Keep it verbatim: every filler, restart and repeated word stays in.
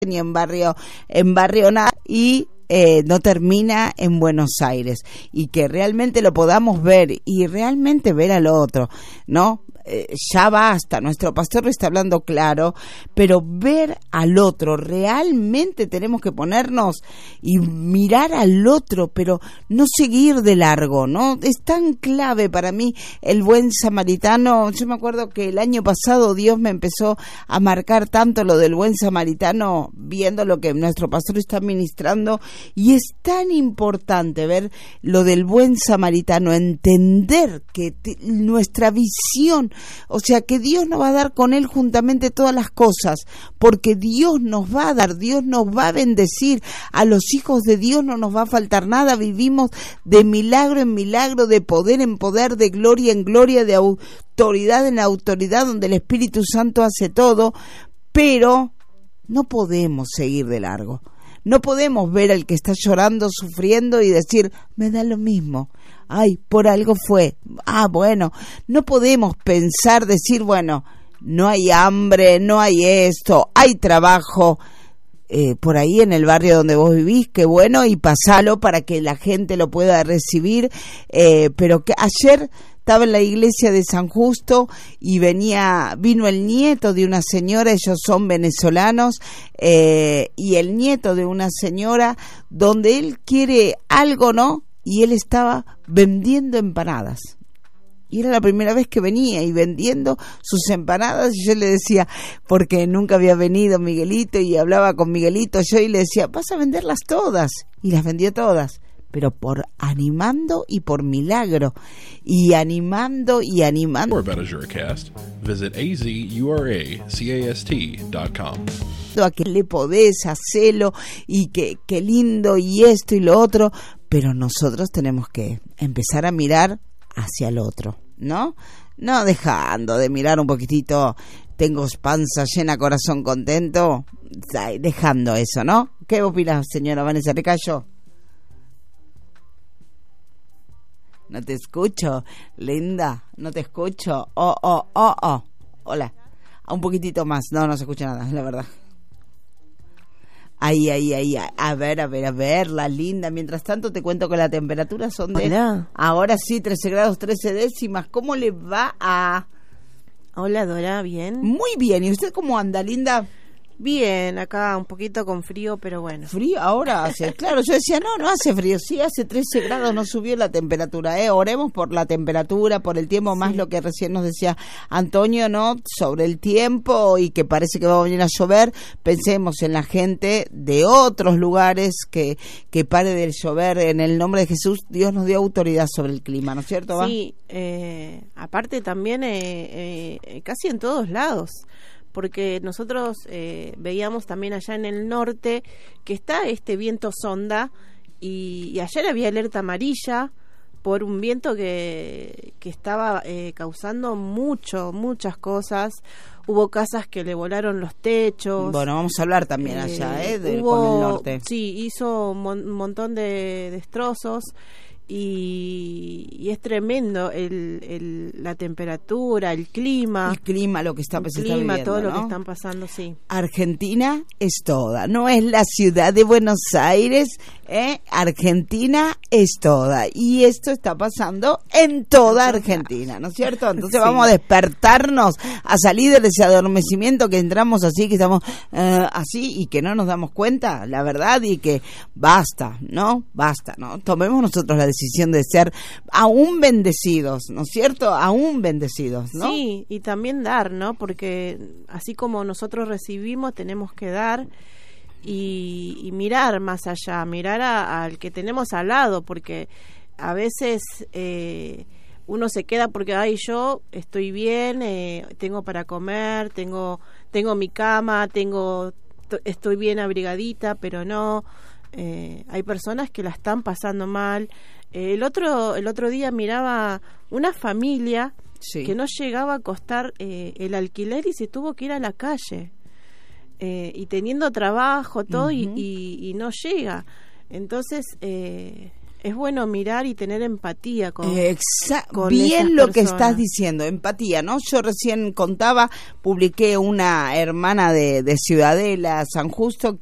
ni en barrio, en barrio nada, y eh, no termina en Buenos Aires, y que realmente lo podamos ver y realmente ver al otro, ¿no? Eh, ya basta, nuestro pastor está hablando claro, pero ver al otro, realmente tenemos que ponernos y mirar al otro, pero no seguir de largo, ¿no? Es tan clave para mí el buen samaritano. Yo me acuerdo que el año pasado Dios me empezó a marcar tanto lo del buen samaritano, viendo lo que nuestro pastor está ministrando, y es tan importante ver lo del buen samaritano, entender que te, nuestra visión, o sea, que Dios nos va a dar con él juntamente todas las cosas, porque Dios nos va a dar, Dios nos va a bendecir, a los hijos de Dios no nos va a faltar nada, vivimos de milagro en milagro, de poder en poder, de gloria en gloria, de autoridad en autoridad, donde el Espíritu Santo hace todo, pero no podemos seguir de largo. No podemos ver al que está llorando, sufriendo y decir, me da lo mismo. Ay, por algo fue. Ah, bueno, no podemos pensar, decir, bueno, no hay hambre, no hay esto, hay trabajo. Eh, por ahí en el barrio donde vos vivís, qué bueno, y pasalo para que la gente lo pueda recibir. Eh, pero que ayer estaba en la iglesia de San Justo y venía, vino el nieto de una señora, ellos son venezolanos, eh, y el nieto de una señora, donde él quiere algo, ¿no? Y él estaba vendiendo empanadas. Y era la primera vez que venía y vendiendo sus empanadas, y yo le decía, porque nunca había venido Miguelito, y hablaba con Miguelito yo y le decía, vas a venderlas todas, y las vendió todas, pero por animando y por milagro, y animando y animando. For about AzuraCast, visit a z u r a c a s t dot com. A que le podés hacerlo, y que, que lindo, y esto y lo otro, pero nosotros tenemos que empezar a mirar hacia el otro, ¿no? No dejando de mirar un poquitito, tengo panza llena, corazón contento, dejando eso, ¿no? ¿Qué opinas, señora Vanessa? ¿Te cayó? No te escucho, linda, no te escucho. Oh, oh, oh, oh. Hola. Un poquitito más. No, no se escucha nada, la verdad. Ahí, ahí, ahí. A ver, a ver, a ver, la linda. Mientras tanto te cuento que la temperatura son de... Hola. Ahora sí, trece grados, trece décimas. ¿Cómo le va a...? Hola, Dora, ¿bien? Muy bien. ¿Y usted cómo anda, linda? Bien, acá un poquito con frío, pero bueno. Frío ahora hace, claro, yo decía, no, no hace frío, sí hace trece grados, no subió la temperatura, eh, oremos por la temperatura, por el tiempo, más sí. Lo que recién nos decía Antonio, ¿no? Sobre el tiempo y que parece que va a venir a llover, pensemos en la gente de otros lugares, que, que pare de llover, en el nombre de Jesús, Dios nos dio autoridad sobre el clima, ¿no es cierto? ¿Va? Sí, eh, aparte también eh, eh, casi en todos lados, porque nosotros eh, veíamos también allá en el norte que está este viento sonda, y, y ayer había alerta amarilla por un viento que, que estaba eh, causando mucho, muchas cosas. Hubo casas que le volaron los techos. Bueno, vamos a hablar también eh, allá, ¿eh? De, hubo, con el norte. Sí, hizo un mon- montón de destrozos. Y, y es tremendo el, el, la temperatura, el clima. El clima, lo que está, el se clima, está viviendo, todo ¿no? lo que están pasando, sí. Argentina es toda, no es la ciudad de Buenos Aires, ¿eh? Argentina es toda. Y esto está pasando en toda Argentina, ¿no es cierto? Entonces sí. Vamos a despertarnos, a salir de ese adormecimiento que entramos así, que estamos uh, así y que no nos damos cuenta, la verdad, y que basta, ¿no? Basta, ¿no? Tomemos nosotros la decisión de ser aún bendecidos, ¿no es cierto? Aún bendecidos, ¿no? Sí, y también dar, ¿no? Porque así como nosotros recibimos, tenemos que dar y, y mirar más allá, mirar a, al que tenemos al lado, porque a veces eh, uno se queda porque, ay, yo estoy bien, eh, tengo para comer, tengo, tengo mi cama, tengo, t- estoy bien abrigadita, pero no, eh, hay personas que la están pasando mal. El otro el otro día miraba una familia sí. que no llegaba a costar eh, el alquiler y se tuvo que ir a la calle, eh, y teniendo trabajo todo, uh-huh. y, y, y no llega. Entonces eh, es bueno mirar y tener empatía con, Exa- con bien esas lo que personas. estás diciendo, empatía, ¿no? Yo recién contaba, publiqué una hermana de, de Ciudadela, San Justo,